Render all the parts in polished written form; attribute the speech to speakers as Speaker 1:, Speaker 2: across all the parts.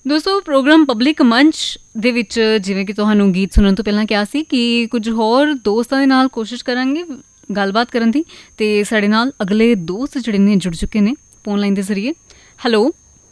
Speaker 1: ਦੋਸਤੋ programme public ਮੰਚ ਦੇ ਵਿੱਚ ਜਿਵੇਂ ਕਿ ਤੁਹਾਨੂੰ ਗੀਤ ਸੁਣਨ ਤੋਂ ਪਹਿਲਾਂ ਕਿਹਾ ਸੀ ਕਿ ਕੁਝ ਹੋਰ ਦੋਸਤਾਂ ਦੇ ਨਾਲ ਕੋਸ਼ਿਸ਼ ਕਰਾਂਗੇ ਗੱਲਬਾਤ ਕਰਨ ਦੀ। ਅਤੇ ਸਾਡੇ ਨਾਲ ਅਗਲੇ ਦੋਸਤ ਜਿਹੜੇ ਨੇ ਜੁੜ ਚੁੱਕੇ ਨੇ ਫੋਨ ਲਾਈਨ ਦੇ ਜ਼ਰੀਏ। ਹੈਲੋ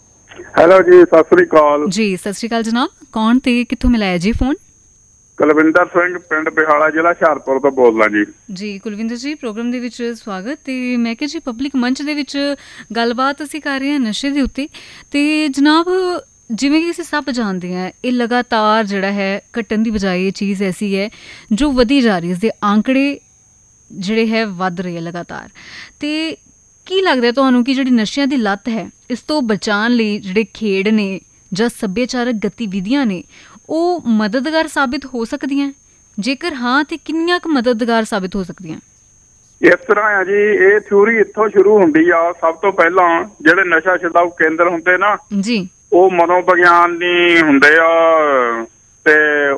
Speaker 2: ਜੀ, ਸਤਿ ਸ੍ਰੀ ਅਕਾਲ
Speaker 1: ਜੀ। ਸਤਿ ਸ੍ਰੀ ਅਕਾਲ ਜਨਾਬ, ਕੌਣ ਤੇ ਕਿੱਥੋਂ ਮਿਲਾਇਆ ਜੀ ਫੋਨ?
Speaker 2: ਕੁਲਵਿੰਦਰ ਸਿੰਘ, ਪਿੰਡ ਬਿਹਾਲਾ, ਜ਼ਿਲ੍ਹਾ ਹੁਸ਼ਿਆਰਪੁਰ ਤੋਂ ਬੋਲਦਾ ਜੀ।
Speaker 1: ਕੁਲਵਿੰਦਰ ਜੀ, ਪ੍ਰੋਗਰਾਮ ਦੇ ਵਿੱਚ ਸਵਾਗਤ। ਤੇ ਮੈਂ ਕਿਹਾ ਜੀ ਪਬਲਿਕ ਮੰਚ ਦੇ ਵਿੱਚ ਗੱਲਬਾਤ ਅਸੀਂ ਕਰ ਰਹੇ ਹਾਂ ਨਸ਼ੇ ਦੇ ਉੱਤੇ। ਤੇ ਜਨਾਬ, ਜਿਵੇਂ ਕਿ ਅਸੀਂ ਸਭ ਜਾਣਦੇ ਹਾਂ, ਇਹ ਲਗਾਤਾਰ ਜਿਹੜਾ ਹੈ ਘਟਣ ਦੀ ਬਜਾਏ ਇਹ ਚੀਜ਼ ਐਸੀ ਹੈ ਜੋ ਵਧੀ ਜਾ ਰਹੀ ਹੈ। ਇਸਦੇ ਆંકੜੇ ਜਿਹੜੇ ਹੈ ਵੱਧ ਰਹੇ ਲਗਾਤਾਰ। ਤੇ ਕੀ ਲੱਗਦਾ ਤੁਹਾਨੂੰ ਕਿ ਜਿਹੜੀ ਨਸ਼ਿਆਂ ਦੀ ਲੱਤ ਹੈ, ਇਸ ਤੋਂ ਬਚਾਉਣ ਲਈ ਜਿਹੜੇ ਖੇਡ ਨੇ ਜਾਂ ਸੱਭਿਆਚਾਰਕ ਗਤੀਵਿਧੀਆਂ ਨੇ ਉਹ ਮਦਦਗਾਰ ਸਾਬਿਤ ਹੋ ਸਕਦੀਆਂ? ਜੇਕਰ ਹਾਂ ਤੇ ਕਿੰਨੀਆਂ ਕੁ ਮਦਦਗਾਰ ਸਾਬਿਤ ਹੋ ਸਕਦੀਆਂ?
Speaker 2: ਇਸ ਤਰ੍ਹਾਂ ਆ ਜੀ, ਇਹ ਥਿਊਰੀ ਇੱਥੋਂ ਸ਼ੁਰੂ ਹੁੰਦੀ ਆ। ਸਭ ਤੋਂ ਪਹਿਲਾਂ ਜਿਹੜੇ ਨਸ਼ਾ ਛਡਾਊ ਕੇਂਦਰ ਹੁੰਦੇ ਨਾ
Speaker 1: ਜੀ, ਉਹ
Speaker 2: ਮਨੋਵਿਗਿਆਨੀ ਹੁੰਦੇ ਆ। ਤੇ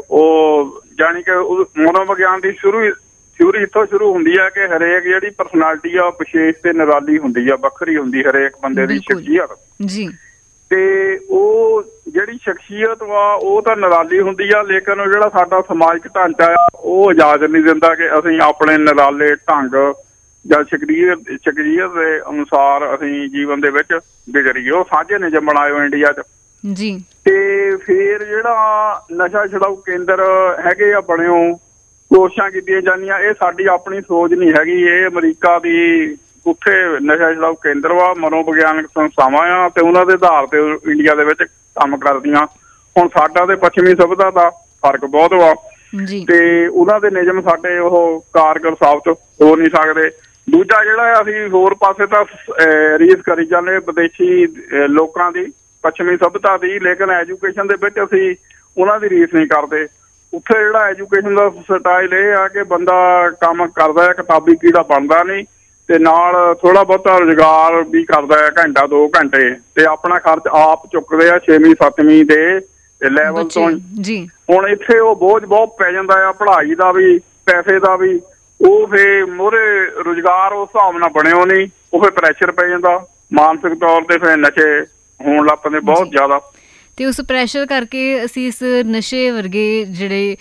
Speaker 2: ਉਹ ਜਾਣੀ ਕਿ ਮਨੋਵਿਗਿਆਨ ਦੀ ਥਿਊਰੀ ਇੱਥੋਂ ਸ਼ੁਰੂ ਹੁੰਦੀ ਆ ਕਿ ਹਰੇਕ ਜਿਹੜੀ ਪਰਸਨੈਲਿਟੀ ਆ ਵਿਸ਼ੇਸ਼ ਤੇ ਨਿਰਾਲੀ ਹੁੰਦੀ ਆ, ਵੱਖਰੀ ਹੁੰਦੀ ਹਰੇਕ ਬੰਦੇ ਦੀ ਸ਼ਖਸੀਅਤ ਜੀ। ਤੇ ਉਹ ਜਿਹੜੀ ਸ਼ਖਸੀਅਤ ਵਾ ਉਹ ਤਾਂ ਨਿਰਾਲੀ ਹੁੰਦੀ ਆ, ਲੇਕਿਨ ਉਹ ਜਿਹੜਾ ਸਾਡਾ ਸਮਾਜਿਕ ਢਾਂਚਾ ਆ ਉਹ ਇਜਾਜ਼ਤ ਨਹੀਂ ਦਿੰਦਾ ਕਿ ਅਸੀਂ ਆਪਣੇ ਨਿਰਾਲੇ ਢੰਗ ਜਾਂ ਸ਼ਖਸੀਅਤ ਦੇ ਅਨੁਸਾਰ ਅਸੀਂ ਜੀਵਨ ਦੇ ਵਿੱਚ ਵਿਚਰੀਏ। ਉਹ ਸਾਂਝੇ ਨਿਯਮ ਬਣਾਏ ਇੰਡੀਆ 'ਚ ਜੀ। ਤੇ ਫਿਰ ਜਿਹੜਾ ਨਸ਼ਾ ਛਡਾਊ ਕੇਂਦਰ ਹੈਗੇ ਆ ਬਣਿਓ, ਕੋਸ਼ਿਸ਼ਾਂ ਕੀਤੀਆਂ ਜਾਂਦੀਆਂ। ਇਹ ਸਾਡੀ ਆਪਣੀ ਸੋਚ ਨਹੀਂ ਹੈਗੀ, ਇਹ ਅਮਰੀਕਾ ਦੀ ਉੱਥੇ ਨਸ਼ਾ ਛਡਾਊ ਕੇਂਦਰ ਵਾ, ਮਨੋਵਿਗਿਆਨਕ ਸੰਸਥਾਵਾਂ ਆ ਤੇ ਉਹਨਾਂ ਦੇ ਆਧਾਰ ਤੇ ਇੰਡੀਆ ਦੇ ਵਿੱਚ ਕੰਮ ਕਰਦੀਆਂ। ਹੁਣ ਸਾਡਾ ਤੇ ਪੱਛਮੀ ਸਭਿਅਤਾ ਦਾ ਫਰਕ ਬਹੁਤ ਵਾ ਤੇ ਉਹਨਾਂ ਦੇ ਨਿਯਮ ਸਾਡੇ ਉਹ ਕਾਰਗਰ ਸਾਬਤ ਹੋ ਨਹੀਂ ਸਕਦੇ। ਦੂਜਾ ਜਿਹੜਾ ਅਸੀਂ ਹੋਰ ਪਾਸੇ ਤਾਂ ਰੀਸ ਕਰੀ ਜਾਂਦੇ ਵਿਦੇਸ਼ੀ ਲੋਕਾਂ ਦੀ, ਪੱਛਮੀ ਸਭਿਅਤਾ ਦੀ, ਲੇਕਿਨ ਐਜੂਕੇਸ਼ਨ ਦੇ ਵਿੱਚ ਅਸੀਂ ਉਹਨਾਂ ਦੀ ਰੀਸ ਨਹੀਂ ਕਰਦੇ। ਉੱਥੇ ਜਿਹੜਾ ਐਜੂਕੇਸ਼ਨ ਦਾ ਸਟਾਈਲ ਇਹ ਆ ਕਿ ਬੰਦਾ ਕੰਮ ਕਰਦਾ ਹੈ, ਕਿਤਾਬੀ ਕੀੜਾ ਬਣਦਾ ਨਹੀਂ, ਤੇ ਨਾਲ ਥੋੜਾ ਬਹੁਤਾ ਰੁਜ਼ਗਾਰ ਵੀ ਕਰਦਾ ਹੈ, ਘੰਟਾ 2 ਘੰਟੇ, ਤੇ ਆਪਣਾ ਖਰਚ ਆਪ ਚੁੱਕਦੇ ਆ 6ਵੀਂ 7ਵੀਂ ਦੇ ਲੈਵਲ ਤੋਂ ਜੀ। ਹੁਣ ਇੱਥੇ ਉਹ ਬੋਝ ਬਹੁਤ ਪੈ ਜਾਂਦਾ ਆ, ਪੜ੍ਹਾਈ ਦਾ ਵੀ, ਪੈਸੇ ਦਾ ਵੀ। ਉਹ ਫਿਰ ਮੂਹਰੇ ਰੁਜ਼ਗਾਰ ਉਸ ਹਿਸਾਬ ਨਾਲ ਬਣਿਓ ਨਹੀਂ, ਉਹ ਫਿਰ ਪ੍ਰੈਸ਼ਰ ਪੈ ਜਾਂਦਾ ਮਾਨਸਿਕ ਤੌਰ ਤੇ, ਫਿਰ ਨਸ਼ੇ ਹੋਣ ਲੱਗ ਪੈਂਦੇ ਬਹੁਤ ਜ਼ਿਆਦਾ।
Speaker 1: ਤੇ ਉਸ ਪ੍ਰੈਸ਼ਰ ਕਰਕੇ ਅਸੀਂ ਇਸ ਨਸ਼ੇ ਵਰਗੇ ਜਿਹੜੇ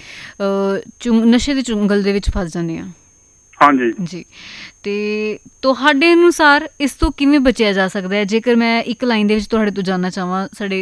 Speaker 1: ਨਸ਼ੇ ਦੇ ਚੁੰਗਲ ਦੇ ਵਿੱਚ ਫਸ ਜਾਂਦੇ ਹਾਂ।
Speaker 2: ਹਾਂਜੀ
Speaker 1: ਜੀ। ਤੇ ਤੁਹਾਡੇ ਅਨੁਸਾਰ ਇਸ ਤੋਂ ਕਿਵੇਂ ਬਚਿਆ ਜਾ ਸਕਦਾ ਹੈ? ਜੇਕਰ ਮੈਂ ਇੱਕ ਲਾਈਨ ਦੇ ਵਿੱਚ ਤੁਹਾਡੇ ਤੋਂ ਜਾਣਨਾ ਚਾਹਵਾਂ ਸਾਡੇ